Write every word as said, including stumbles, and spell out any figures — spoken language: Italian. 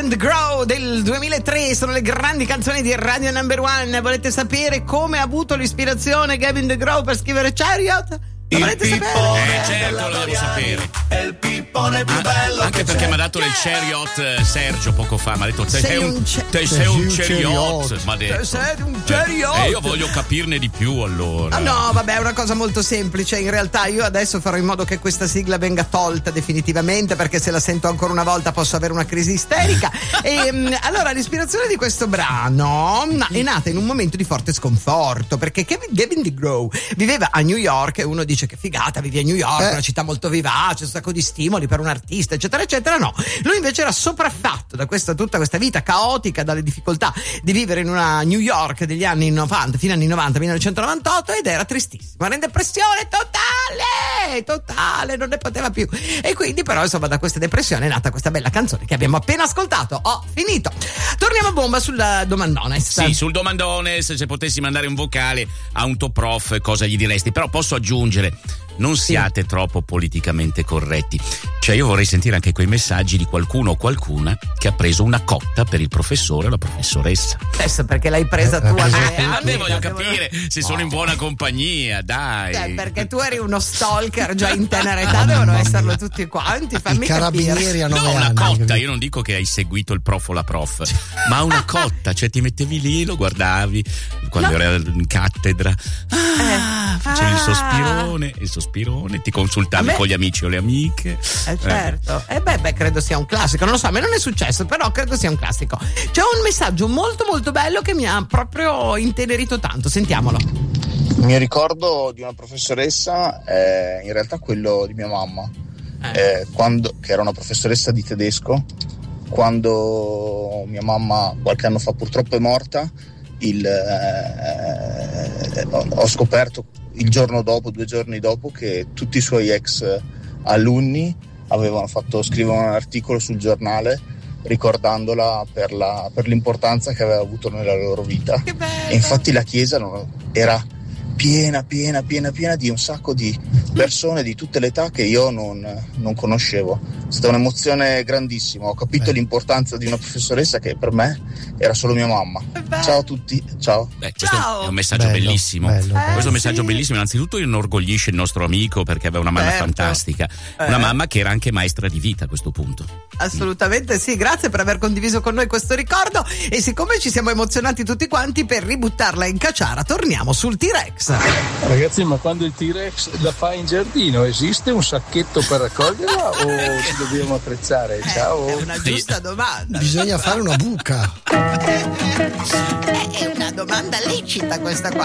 Gavin DeGraw del duemilatré, sono le grandi canzoni di Radio Number One. Volete sapere come ha avuto l'ispirazione Gavin DeGraw per scrivere Chariot? Lo volete sapere? Eh, certo, lo devo sapere. È il pippone più bello. Ah, anche perché mi ha dato il Chariot Sergio poco fa, mi ha detto te sei, sei un, ce- te sei un Chariot, m'ha detto. Te sei un Chariot. E eh, io voglio capirne di più allora. Ah, no, vabbè, è una cosa molto semplice. In realtà io adesso farò in modo che questa sigla venga tolta definitivamente, perché se la sento ancora una volta posso avere una crisi isterica. E allora l'ispirazione di questo brano è nata in un momento di forte sconforto, perché Gavin DeGraw viveva a New York e uno dice che figata, vivi a New York, eh. una città molto vivace, un sacco di stimoli per un artista, eccetera eccetera. No, lui invece era sopraffatto da questa tutta questa vita caotica, dalle difficoltà di vivere in una New York degli anni novanta, fino agli anni novanta, millenovecentonovantotto, ed era tristissimo, era in depressione totale, totale, non ne poteva più. E quindi però insomma da questa depressione è nata questa bella canzone che abbiamo appena ascoltato. Ho finito. Torniamo a bomba sul domandones. Sì, sul domandones, se potessi mandare un vocale a un top prof cosa gli diresti? Però posso aggiungere, non siate sì. troppo politicamente corretti. Cioè io vorrei sentire anche quei messaggi di qualcuno o qualcuna che ha preso una cotta per il professore o la professoressa. Adesso perché l'hai presa tu? Eh, eh, a me voglio capire se no. sono in buona compagnia, dai. Cioè, perché tu eri uno stalker già in tenera età, devono esserlo tutti quanti. Fammi I carabinieri capire. a nove no, una anni, cotta, capito? io non dico che hai seguito il prof o la prof, ma una cotta, cioè ti mettevi lì, lo guardavi quando no. era in cattedra, ah, eh. facevi ah. il sospirone, il sospirone, ti consultavi me... con gli amici o le amiche. Eh certo, e eh. eh beh, beh, credo sia un classico, non lo so, a me non è successo, però credo sia un classico. C'è un messaggio molto molto bello che mi ha proprio intenerito tanto, sentiamolo. Il mio ricordo di una professoressa è in realtà quello di mia mamma, eh. Eh, quando, che era una professoressa di tedesco. Quando mia mamma qualche anno fa purtroppo è morta, il, eh, ho scoperto il giorno dopo, due giorni dopo, che tutti i suoi ex alunni avevano fatto scrivere un articolo sul giornale ricordandola per, la, per l'importanza che aveva avuto nella loro vita. Che bello. E infatti la chiesa era piena, piena, piena, piena di un sacco di persone di tutte le età che io non, non conoscevo. È stata un'emozione grandissima, ho capito Beh. l'importanza di una professoressa che per me era solo mia mamma. Ciao a tutti, ciao. Beh, questo ciao. è un messaggio bello, bellissimo. Bello, eh, questo è un messaggio sì. bellissimo. Innanzitutto inorgoglisce il nostro amico perché aveva una mamma certo. fantastica, eh. una mamma che era anche maestra di vita a questo punto. Assolutamente sì, grazie per aver condiviso con noi questo ricordo, e siccome ci siamo emozionati tutti quanti, per ributtarla in caciara torniamo sul T-Rex. Ragazzi, ma quando il T-Rex la fa in giardino esiste un sacchetto per raccoglierla o ci dobbiamo attrezzare? Ciao. È una giusta domanda. Bisogna fare una buca. È una domanda lecita questa qua.